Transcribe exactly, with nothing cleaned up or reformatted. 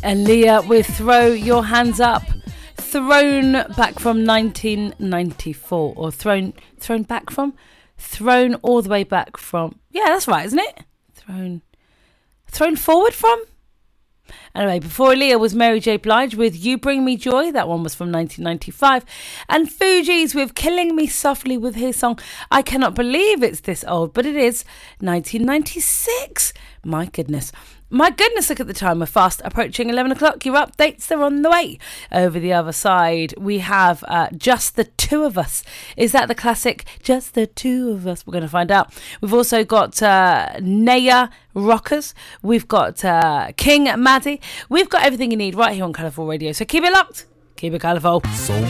Aaliyah with Throw Your Hands Up. Thrown back from nineteen ninety-four. Or thrown thrown back from? Thrown all the way back from. Yeah, that's right, isn't it? Thrown. Thrown forward from? Anyway, before Aaliyah was Mary J. Blige with You Bring Me Joy. That one was from nineteen ninety-five. And Fugees with Killing Me Softly with his song I Cannot Believe It's This Old, but it is nineteen ninety-six. My goodness. My goodness, look at the time. We're fast approaching eleven o'clock. Your updates are on the way. Over the other side, we have uh, Just the Two of Us. Is that the classic Just the Two of Us? We're going to find out. We've also got uh, Naya Rockers. We've got uh, King Maddie. We've got everything you need right here on Colourful Radio. So keep it locked. Keep it colourful. So